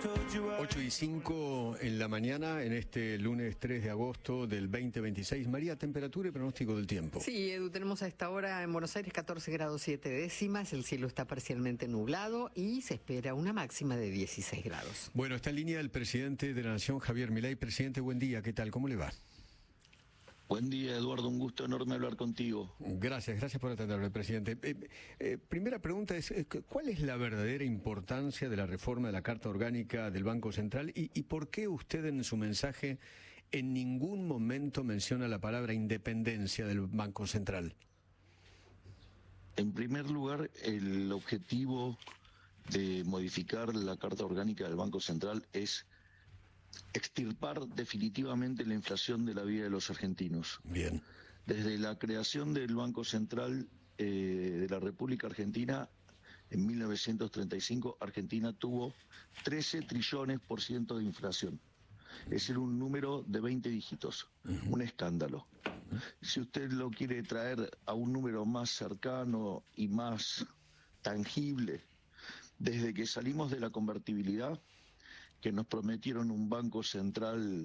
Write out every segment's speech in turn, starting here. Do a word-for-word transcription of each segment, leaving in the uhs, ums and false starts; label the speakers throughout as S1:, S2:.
S1: ocho y cinco en la mañana, en este lunes tres de agosto del veinte veintiséis. María, temperatura y pronóstico del tiempo.
S2: Sí, Edu, tenemos a esta hora en Buenos Aires catorce grados siete décimas, el cielo está parcialmente nublado y se espera una máxima de dieciséis grados.
S1: Bueno, está en línea el presidente de la Nación, Javier Milei. Presidente, buen día, ¿qué tal? ¿Cómo le va?
S3: Buen día, Eduardo, un gusto enorme hablar contigo.
S1: Gracias, gracias por atenderme, presidente. Eh, eh, primera pregunta es, ¿cuál es la verdadera importancia de la reforma de la Carta Orgánica del Banco Central y, y por qué usted en su mensaje en ningún momento menciona la palabra independencia del Banco Central?
S3: En primer lugar, el objetivo de modificar la Carta Orgánica del Banco Central es extirpar definitivamente la inflación de la vida de los argentinos.
S1: Bien.
S3: Desde la creación del Banco Central eh, de la República Argentina en mil novecientos treinta y cinco, Argentina tuvo trece trillones por ciento de inflación. Es decir, un número de veinte dígitos, uh-huh. Un escándalo. Uh-huh. Si usted lo quiere traer a un número más cercano y más tangible, desde que salimos de la convertibilidad, que nos prometieron un banco central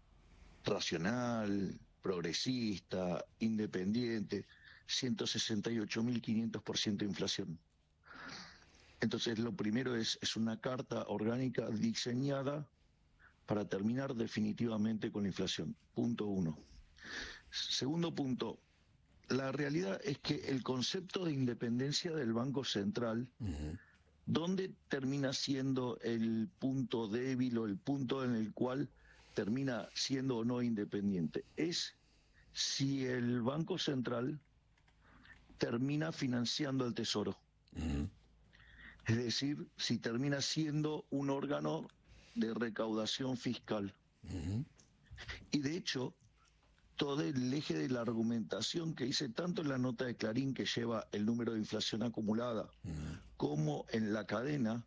S3: racional, progresista, independiente, ciento sesenta y ocho mil quinientos por ciento de inflación. Entonces, lo primero es, es una carta orgánica diseñada para terminar definitivamente con la inflación. Punto uno. Segundo punto, la realidad es que el concepto de independencia del Banco Central, uh-huh. ¿dónde termina siendo el punto débil o el punto en el cual termina siendo o no independiente? Es si el Banco Central termina financiando el Tesoro. Uh-huh. Es decir, si termina siendo un órgano de recaudación fiscal. Uh-huh. Y de hecho, todo el eje de la argumentación que hice tanto en la nota de Clarín, que lleva el número de inflación acumulada, uh-huh. como en la cadena,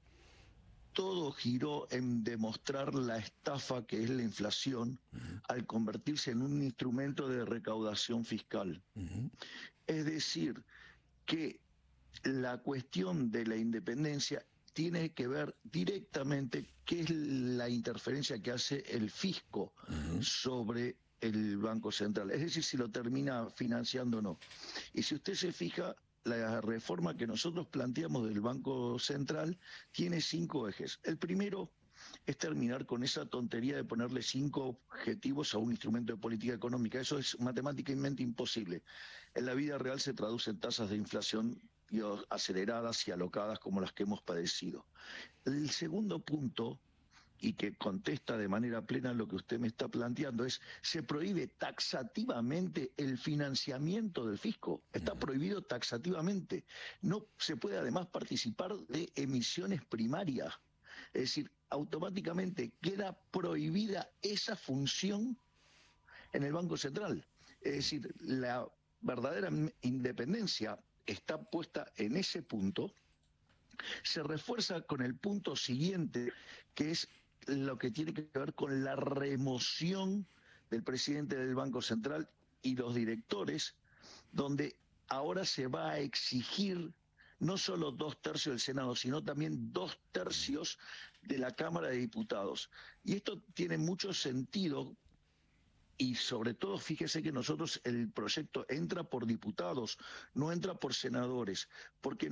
S3: todo giró en demostrar la estafa que es la inflación, uh-huh. al convertirse en un instrumento de recaudación fiscal. Uh-huh. Es decir, que la cuestión de la independencia tiene que ver directamente qué es la interferencia que hace el fisco uh-huh. sobre el Banco Central, es decir, si lo termina financiando o no. Y si usted se fija, la reforma que nosotros planteamos del Banco Central tiene cinco ejes. El primero es terminar con esa tontería de ponerle cinco objetivos a un instrumento de política económica. Eso es matemáticamente imposible. En la vida real se traduce en tasas de inflación aceleradas y alocadas como las que hemos padecido. El segundo punto, y que contesta de manera plena lo que usted me está planteando, es: se prohíbe taxativamente el financiamiento del fisco. Está prohibido taxativamente. No se puede además participar de emisiones primarias. Es decir, automáticamente queda prohibida esa función en el Banco Central. Es decir, la verdadera independencia está puesta en ese punto. Se refuerza con el punto siguiente, que es lo que tiene que ver con la remoción del presidente del Banco Central y los directores, donde ahora se va a exigir no solo dos tercios del Senado, sino también dos tercios de la Cámara de Diputados. Y esto tiene mucho sentido. Y sobre todo, fíjese que nosotros, el proyecto entra por diputados, no entra por senadores, porque